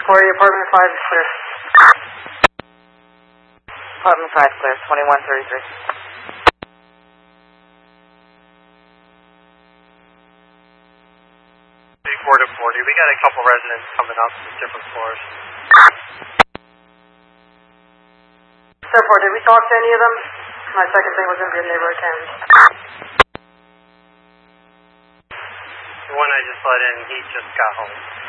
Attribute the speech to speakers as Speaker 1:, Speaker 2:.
Speaker 1: 40, apartment 5 is clear.
Speaker 2: Apartment 5 clear, 2133.
Speaker 3: Big 4 to 40. We got a couple residents coming up from different floors.
Speaker 1: Therefore, did we talk to any of them? My second thing was going to be a neighborhood canvas.
Speaker 3: The one I just let in, he just got home.